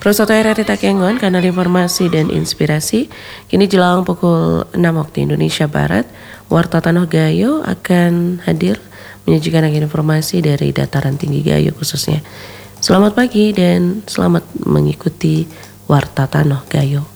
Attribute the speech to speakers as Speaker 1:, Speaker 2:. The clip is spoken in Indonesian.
Speaker 1: Prosoto RRI Takengon, kanal informasi dan inspirasi. Kini jelang pukul 6 waktu Indonesia Barat, Warta Tanoh Gayo akan hadir menyajikan informasi dari dataran tinggi Gayo khususnya. Selamat pagi dan selamat mengikuti Warta Tanoh Gayo.